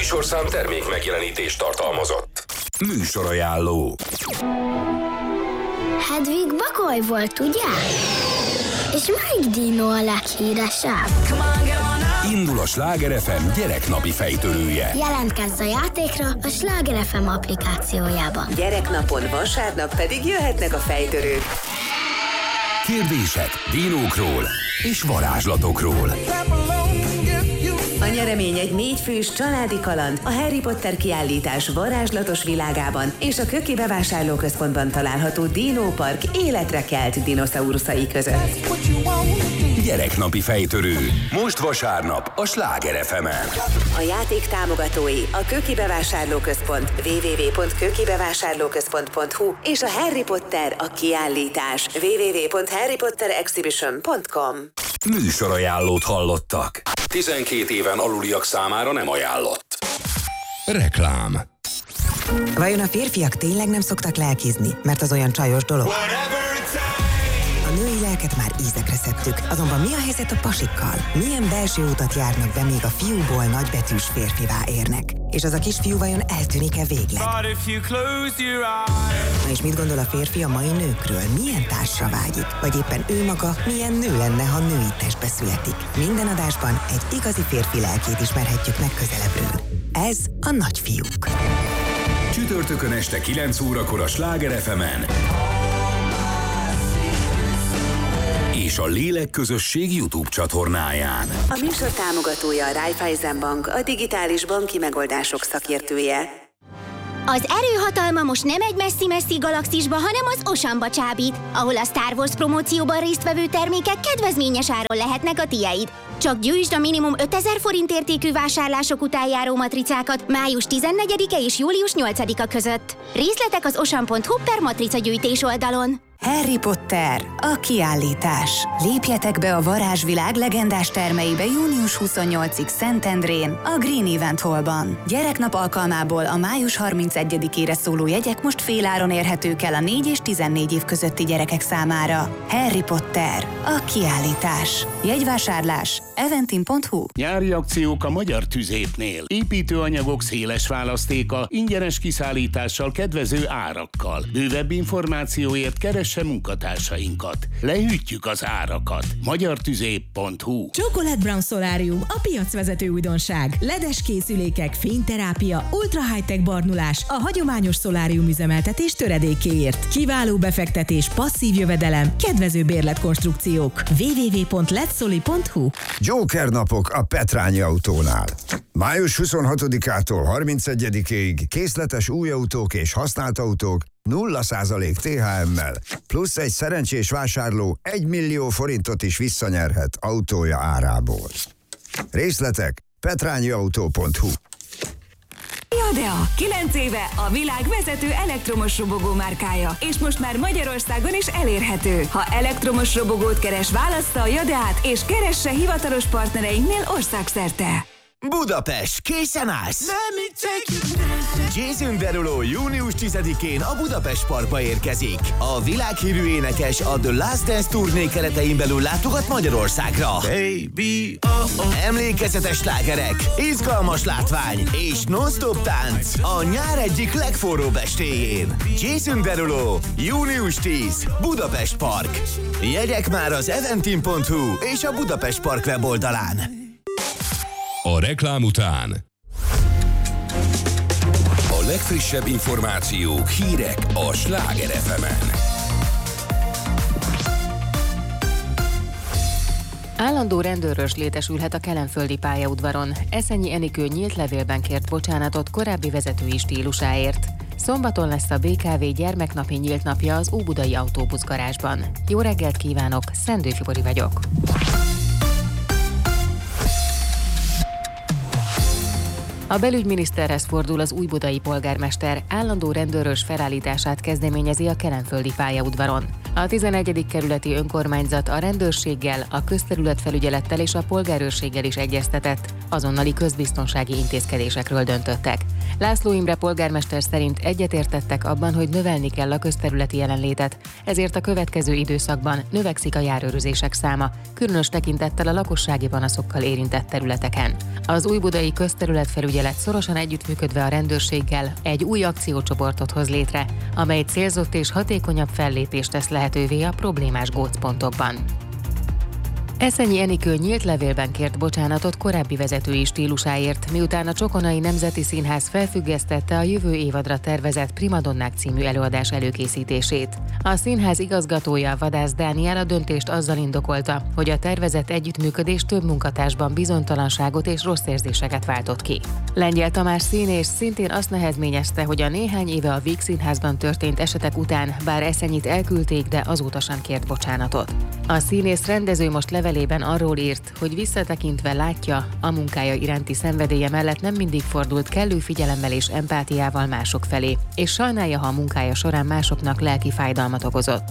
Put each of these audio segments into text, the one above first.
műsorszám termék megjelenítést tartalmazott. Műsorajánló. Hedvig Bagoly volt, ugye? És melyik dino a leghíresebb? Indul a Sláger FM gyereknapi fejtörője. Jelentkezz a játékra a Sláger FM applikációjában. Gyereknapon vasárnap pedig jöhetnek a fejtörők. Kérdések dinókról és varázslatokról. A nyeremény egy 4 fős családi kaland a Harry Potter kiállítás varázslatos világában és a Köki bevásárlóközpontban található Dino Park életre kelt dinoszauruszai között. Gyereknapi fejtörő. Most vasárnap a Sláger FM-en. A játék támogatói a Köki bevásárlóközpont www.kökibevásárlóközpont.hu és a Harry Potter a kiállítás www.harrypotterexhibition.com. Műsorajánlót hallottak. 12 éven aluliak számára nem ajánlott. Reklám. Vajon a férfiak tényleg nem szoktak lelkizni, mert az olyan csajos dolog? A női lelket már ízekre szedtük, azonban mi a helyzet a pasikkal? Milyen belső utat járnak be, míg a fiúból nagybetűs férfivá érnek? És az a kisfiú vajon eltűnik-e végleg? Na és mit gondol a férfi a mai nőkről? Milyen társra vágyik? Vagy éppen ő maga milyen nő lenne, ha női testbe születik? Minden adásban egy igazi férfi lelkét ismerhetjük meg közelebbről. Ez a Nagyfiúk. Csütörtökön este 9 órakor a Sláger FM-en. És a Lélekközösség YouTube csatornáján. A műsor támogatója a Raiffeisen Bank, a digitális banki megoldások szakértője. Az erőhatalma most nem egy messzi-messzi galaxisba, hanem az Oceanba csábít, ahol a Star Wars promócióban résztvevő termékek kedvezményes áron lehetnek a tiéd. Csak gyűjtsd a minimum 5000 forint értékű vásárlások után járó matricákat május 14-e és július 8-a között. Részletek az ocean.hu/matricagyűjtés oldalon. Harry Potter, a kiállítás. Lépjetek be a varázsvilág legendás termeibe június 28-ig Szentendrén, a Green Event Hallban. Gyereknap alkalmából a május 31-ére szóló jegyek most féláron érhetők el a 4 és 14 év közötti gyerekek számára. Harry Potter, a kiállítás. Jegyvásárlás eventim.hu. Nyári akciók a Magyar Tüzépnél. Építőanyagok széles választéka, ingyenes kiszállítással, kedvező árakkal. Bővebb információért keresse munkatársainkat. Lehűtjük az árakat. magyartüzép.hu. Chocolate Brown Solarium, a piacvezető újdonság. LED-es készülékek, fényterápia, ultra high-tech barnulás a hagyományos szolárium üzemeltetés töredékéért. Kiváló befektetés, passzív jövedelem, kedvező bérletkonstrukciók. www.letsoli.hu. Joker napok a Petrányi Autónál. Május 26-ától 31-ig készletes új autók és használt autók 0% THM-mel, plusz egy szerencsés vásárló 1 millió forintot is visszanyerhet autója árából. Részletek petrányiautó.hu. Jadea, 9 éve a világ vezető elektromos robogó márkája, és most már Magyarországon is elérhető. Ha elektromos robogót keres, válassza a Jadeát, és keresse hivatalos partnereinknél országszerte. Budapest, készen állsz? Jason Derulo június 10-én a Budapest Parkba érkezik. A világhírű énekes a The Last Dance turné keretein belül látogat Magyarországra. Baby, emlékezetes slágerek, izgalmas látvány és non-stop tánc a nyár egyik legforróbb estéjén. Jason Derulo, június 10, Budapest Park. Jegyek már az eventim.hu és a Budapest Park weboldalán. A reklám után a legfrissebb információk, hírek a Sláger FM-en. Állandó rendőrös létesülhet a kelenföldi pályaudvaron. Eszenyi Enikő nyílt levélben kért bocsánatot korábbi vezetői stílusáért. Szombaton lesz a BKV gyermeknapi nyílt napja az óbudai autóbuszgarázsban. Jó reggelt kívánok, Szendő Fibori vagyok. A belügyminiszterhez fordul az újbudai polgármester, állandó rendőrös felállítását kezdeményezi a kelenföldi pályaudvaron. A 11. kerületi önkormányzat a rendőrséggel, a közterületfelügyelettel és a polgárőrséggel is egyeztetett, azonnali közbiztonsági intézkedésekről döntöttek. László Imre polgármester szerint egyetértettek abban, hogy növelni kell a közterületi jelenlétet, ezért a következő időszakban növekszik a járőrözések száma, különös tekintettel a lakossági panaszokkal érintett területeken. Az újbudai közterületfelügyelet szorosan együttműködve a rendőrséggel egy új akciócsoportot hoz létre, amely célzott és hatékonyabb fellépést tesz lehetővé a problémás gócpontokban. Eszenyi Enikő nyílt levélben kért bocsánatot korábbi vezetői stílusáért, miután a Csokonai Nemzeti Színház felfüggesztette a jövő évadra tervezett Primadonnák című előadás előkészítését. A színház igazgatója, Vadász Dániel a döntést azzal indokolta, hogy a tervezett együttműködés több munkatársban bizonytalanságot és rossz érzéseket váltott ki. Lengyel Tamás színész szintén azt nehezményezte, hogy a néhány éve a Víg Színházban történt esetek után, bár Eszenyit elküldték, de azóta sem kért bocsánatot. A színész rendező most levelében arról írt, hogy visszatekintve látja, a munkája iránti szenvedélye mellett nem mindig fordult kellő figyelemmel és empátiával mások felé, és sajnálja, ha a munkája során másoknak lelki fájdalmat okozott.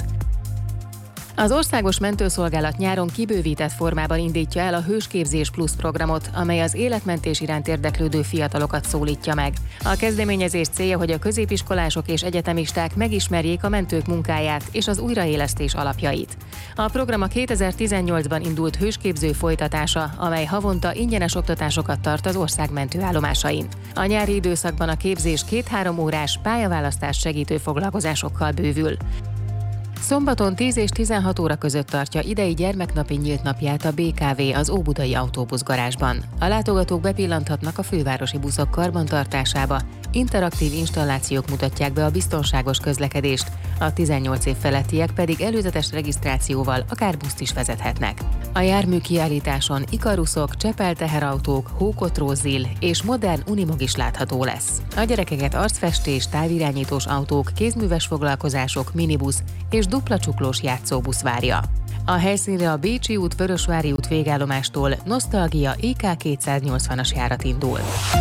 Az Országos Mentőszolgálat nyáron kibővített formában indítja el a Hősképzés Plusz programot, amely az életmentés iránt érdeklődő fiatalokat szólítja meg. A kezdeményezés célja, hogy a középiskolások és egyetemisták megismerjék a mentők munkáját és az újraélesztés alapjait. A program a 2018-ban indult hősképző folytatása, amely havonta ingyenes oktatásokat tart az ország mentőállomásain. A nyári időszakban a képzés 2-3 órás pályaválasztás segítő foglalkozásokkal bővül. Szombaton 10 és 16 óra között tartja idei gyermeknapi nyílt napját a BKV az óbudai autóbuszgarázsban. A látogatók bepillanthatnak a fővárosi buszok karbantartásába, interaktív installációk mutatják be a biztonságos közlekedést, a 18 év felettiek pedig előzetes regisztrációval akár buszt is vezethetnek. A jármű kiállításon ikaruszok, Csepel teherautók, hókotrózil és modern unimog is látható lesz. A gyerekeket arcfestés, távirányítós autók, kézműves foglalkozások, minibusz és dupla csuklós játszóbusz várja. A helyszínre a Bécsi út, Vörösvári út végállomástól Nosztalgia IK 280-as járat indul.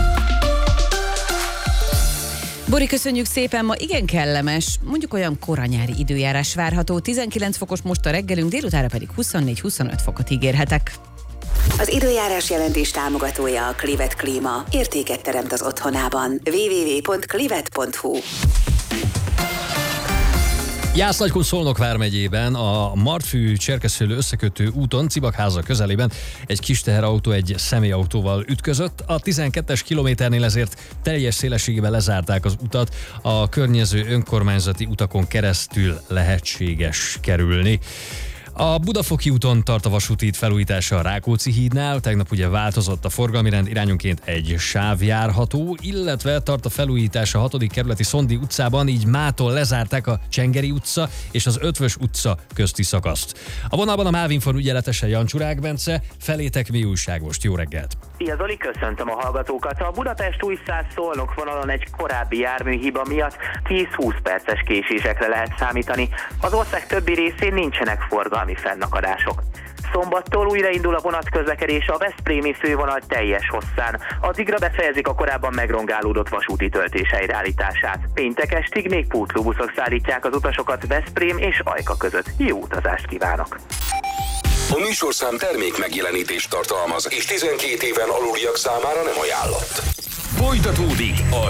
Bori, köszönjük szépen, ma igen kellemes, mondjuk olyan koranyári időjárás várható, 19 fokos most a reggelünk, délutára pedig 24-25 fokot ígérhetek. Az időjárás jelentés támogatója a Clivet Klíma. Értéket teremt az otthonában. www.clivet.hu. Jász-Nagykun-Szolnok vármegyében a Martfű-Cserkészfélő összekötő úton Cibakháza közelében egy kis teherautó egy személyautóval ütközött. A 12-es kilométernél ezért teljes szélességében lezárták az utat, a környező önkormányzati utakon keresztül lehetséges kerülni. A Budafoki úton tart a vasúti felújítása a Rákóczi hídnál, tegnap ugye változott a forgalmi rend, irányonként egy sáv járható, illetve tart a felújítás a 6. kerületi Szondi utcában, így mától lezárták a Csengeri utca és az Ötvös utca közti szakaszt. A vonalban a MÁV-Info ügyeletese Jancsουρák Bence, felétek mi újság most, jó reggelt! Szia Zoli, köszöntöm a hallgatókat! A Budapest-Újszád-Szolnok vonalon egy korábbi járműhiba miatt 10-20 perces késésekre lehet számítani. Az ország többi részén nincsenek forgalmi fennakadások. Szombattól újraindul a vonatközlekedés a veszprémi fővonal teljes hosszán. Addigra befejezik a korábban megrongálódott vasúti töltés helyreállítását. Péntek estig még pótlóbuszok szállítják az utasokat Veszprém és Ajka között. Jó utazást kívánok! A műsorszám termék megjelenítést tartalmaz, és 12 éven aluliak számára nem ajánlott. Folytatódik a